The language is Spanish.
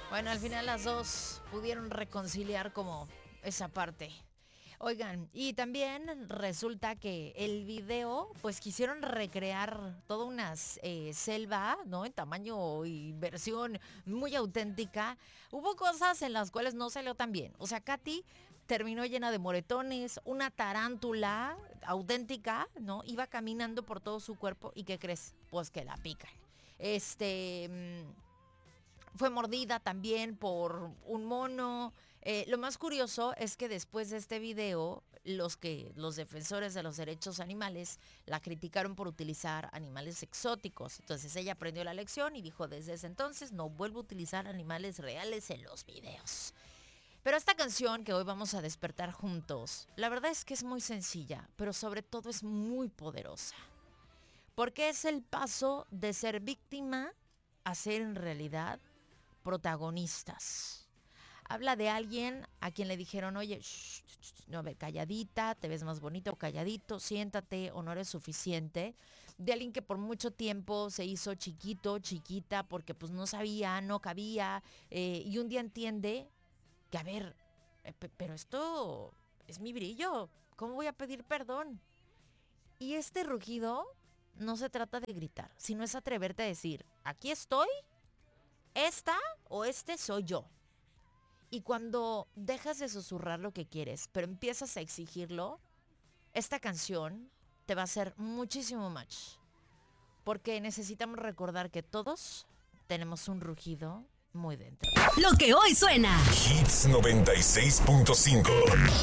Bueno, al final las dos pudieron reconciliar como esa parte. Oigan, y también resulta que el video, pues quisieron recrear toda una selva, ¿no? En tamaño y versión muy auténtica. Hubo cosas en las cuales no salió tan bien. O sea, Katy terminó llena de moretones, una tarántula auténtica, ¿no? Iba caminando por todo su cuerpo y ¿qué crees? Pues que la pican. Fue mordida también por un mono. Lo más curioso es que después de este video, los defensores de los derechos animales la criticaron por utilizar animales exóticos. Entonces ella aprendió la lección y dijo, desde ese entonces no vuelvo a utilizar animales reales en los videos. Pero esta canción que hoy vamos a despertar juntos, la verdad es que es muy sencilla, pero sobre todo es muy poderosa. Porque es el paso de ser víctima a ser en realidad protagonistas. Habla de alguien a quien le dijeron, oye, no, ve, calladita, te ves más bonita o calladito, siéntate o no eres suficiente. De alguien que por mucho tiempo se hizo chiquito, chiquita, porque pues no sabía, no cabía, y un día entiende que, a ver, pero esto es mi brillo, ¿cómo voy a pedir perdón? Y este rugido no se trata de gritar, sino es atreverte a decir, aquí estoy, esta o este soy yo. Y cuando dejas de susurrar lo que quieres, pero empiezas a exigirlo, esta canción te va a hacer muchísimo match. Porque necesitamos recordar que todos tenemos un rugido muy dentro. Lo que hoy suena. Hits 96.5.